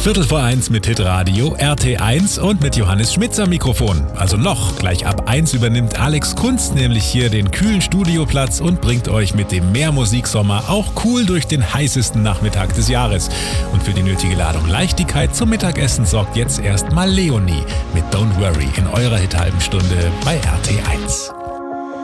1:15 mit Hitradio RT1 und mit Johannes Schmitz am Mikrofon. Also noch, gleich ab 1 übernimmt Alex Kunz nämlich hier den kühlen Studioplatz und bringt euch mit dem Mehrmusiksommer auch cool durch den heißesten Nachmittag des Jahres. Und für die nötige Ladung Leichtigkeit zum Mittagessen sorgt jetzt erstmal Leonie mit Don't Worry in eurer Hit-Halben Stunde bei RT1.